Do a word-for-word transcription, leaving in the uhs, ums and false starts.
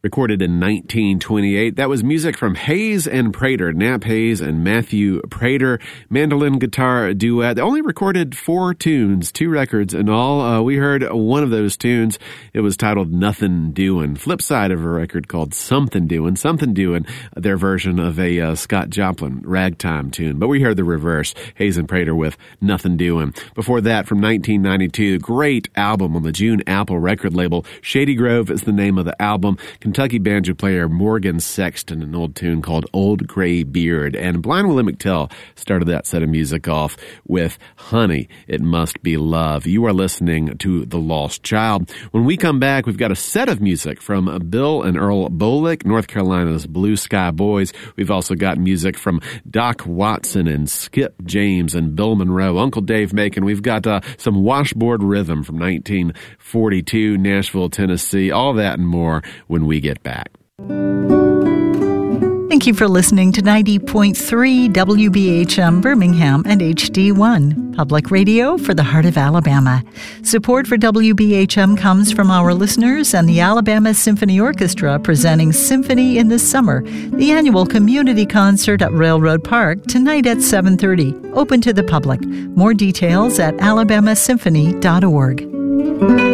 recorded in nineteen twenty-eight. That was music from Hayes and Prater, Knapp Hayes and Matthew Prater, mandolin guitar duet. They only recorded four tunes, two records in all. Uh, we heard one of those tunes. It was titled Nothing Doin'. Flip side of a record called Something Doin'. Something Doin', their version of a uh, Scott Joplin ragtime tune. But we heard the reverse, Hayes and Prater with Nothing Doin'. Before that, from nineteen ninety-two, great album on the June Apple record label. Shady Grove is the name of the album. Kentucky banjo player Morgan Sexton, an old tune called Old Gray Beard. And Blind Willie McTell started that set of music off with Honey, It Must Be Love. You are listening to The Lost Child. When we come back, we've got a set of music from Bill and Earl Bolick, North Carolina's Blue Sky Boys. We've also got music from Doc Watson and Skip James and Bill Monroe, Uncle Dave Macon. We've got uh, some Washboard Rhythm from nineteen forty-two, Nashville, Tennessee. All that and more when we get back. Thank you for listening to ninety point three W B H M Birmingham and H D one, public radio for the heart of Alabama. Support for W B H M comes from our listeners and the Alabama Symphony Orchestra presenting Symphony in the Summer, the annual community concert at Railroad Park, tonight at seven thirty, open to the public. More details at alabama symphony dot org.